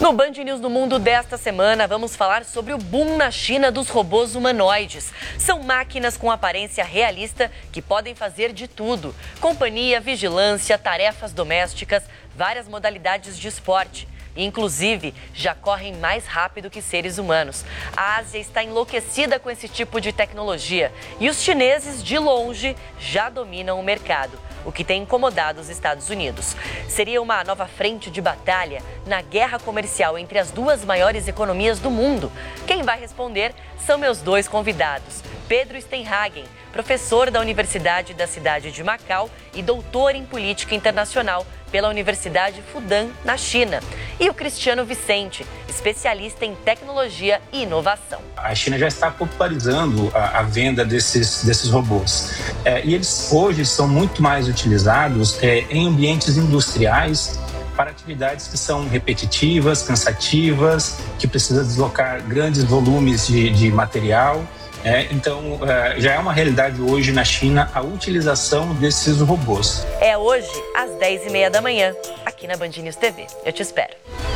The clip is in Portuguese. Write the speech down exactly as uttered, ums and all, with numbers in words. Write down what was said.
No Band News do Mundo desta semana, vamos falar sobre o boom na China dos robôs humanoides. São máquinas com aparência realista que podem fazer de tudo: companhia, vigilância, tarefas domésticas, várias modalidades de esporte. Inclusive, já correm mais rápido que seres humanos. A Ásia está enlouquecida com esse tipo de tecnologia e os chineses, de longe, já dominam o mercado, o que tem incomodado os Estados Unidos. Seria uma nova frente de batalha na guerra comercial entre as duas maiores economias do mundo. Quem vai responder são meus dois convidados. Pedro Steenhagen, professor da Universidade da Cidade de Macau e doutor em Política Internacional pela Universidade Fudan, na China. E o Cristiano Vicente, especialista em tecnologia e inovação. A China já está popularizando a, a venda desses, desses robôs. É, e eles hoje são muito mais utilizados é, em ambientes industriais para atividades que são repetitivas, cansativas, que precisam deslocar grandes volumes de, de material. É, então, é, já é uma realidade hoje na China a utilização desses robôs. É hoje, às dez e meia da manhã, aqui na Band News T V. Eu te espero.